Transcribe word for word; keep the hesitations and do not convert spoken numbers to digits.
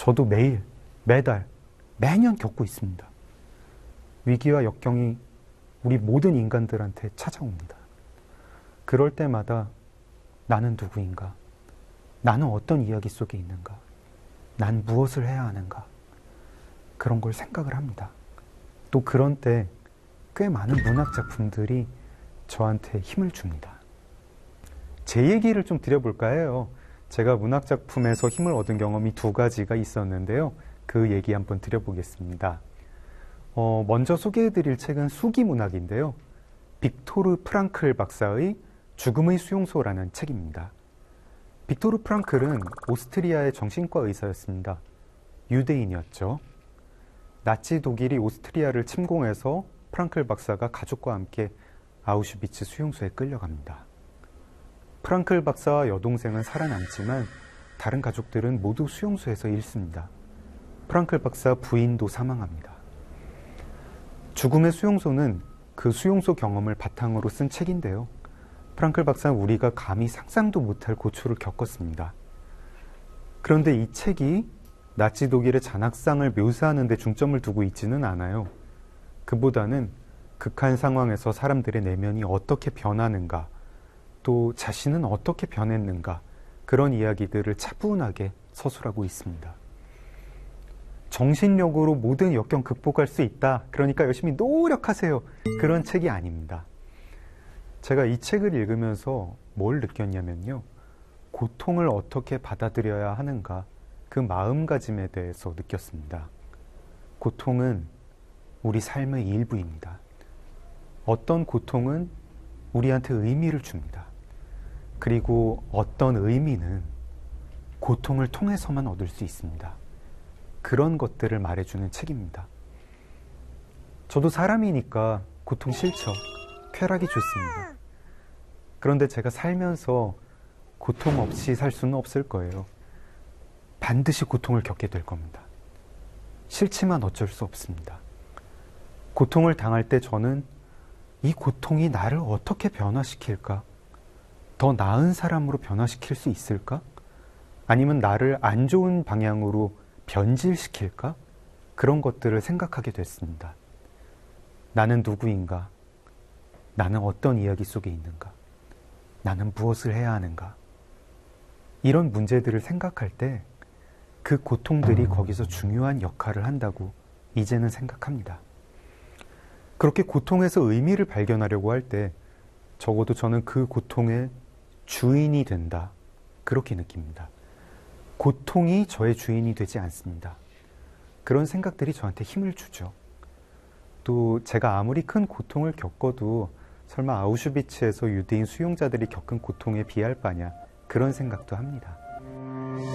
저도 매일, 매달, 매년 겪고 있습니다. 위기와 역경이 우리 모든 인간들한테 찾아옵니다. 그럴 때마다 나는 누구인가? 나는 어떤 이야기 속에 있는가? 난 무엇을 해야 하는가? 그런 걸 생각을 합니다. 또 그런 때 꽤 많은 문학 작품들이 저한테 힘을 줍니다. 제 얘기를 좀 드려볼까 해요. 제가 문학 작품에서 힘을 얻은 경험이 두 가지가 있었는데요. 그 얘기 한번 드려보겠습니다. 어, 먼저 소개해드릴 책은 수기문학인데요. 빅토르 프랑클 박사의 죽음의 수용소라는 책입니다. 빅토르 프랑클은 오스트리아의 정신과 의사였습니다. 유대인이었죠. 나치 독일이 오스트리아를 침공해서 프랑클 박사가 가족과 함께 아우슈비츠 수용소에 끌려갑니다. 프랑클 박사와 여동생은 살아남지만 다른 가족들은 모두 수용소에서 잃습니다. 프랑클 박사 부인도 사망합니다. 죽음의 수용소는 그 수용소 경험을 바탕으로 쓴 책인데요. 프랑클 박사는 우리가 감히 상상도 못할 고초를 겪었습니다. 그런데 이 책이 나치 독일의 잔악상을 묘사하는 데 중점을 두고 있지는 않아요. 그보다는 극한 상황에서 사람들의 내면이 어떻게 변하는가, 또 자신은 어떻게 변했는가, 그런 이야기들을 차분하게 서술하고 있습니다. 정신력으로 모든 역경 극복할 수 있다, 그러니까 열심히 노력하세요, 그런 책이 아닙니다. 제가 이 책을 읽으면서 뭘 느꼈냐면요, 고통을 어떻게 받아들여야 하는가, 그 마음가짐에 대해서 느꼈습니다. 고통은 우리 삶의 일부입니다. 어떤 고통은 우리한테 의미를 줍니다. 그리고 어떤 의미는 고통을 통해서만 얻을 수 있습니다. 그런 것들을 말해주는 책입니다. 저도 사람이니까 고통 싫죠. 쾌락이 좋습니다. 그런데 제가 살면서 고통 없이 살 수는 없을 거예요. 반드시 고통을 겪게 될 겁니다. 싫지만 어쩔 수 없습니다. 고통을 당할 때 저는 이 고통이 나를 어떻게 변화시킬까? 더 나은 사람으로 변화시킬 수 있을까? 아니면 나를 안 좋은 방향으로 변질시킬까? 그런 것들을 생각하게 됐습니다. 나는 누구인가? 나는 어떤 이야기 속에 있는가? 나는 무엇을 해야 하는가? 이런 문제들을 생각할 때 그 고통들이 거기서 중요한 역할을 한다고 이제는 생각합니다. 그렇게 고통에서 의미를 발견하려고 할 때 적어도 저는 그 고통의 주인이 된다, 그렇게 느낍니다. 고통이 저의 주인이 되지 않습니다. 그런 생각들이 저한테 힘을 주죠. 또 제가 아무리 큰 고통을 겪어도 설마 아우슈비츠에서 유대인 수용자들이 겪은 고통에 비할 바냐, 그런 생각도 합니다.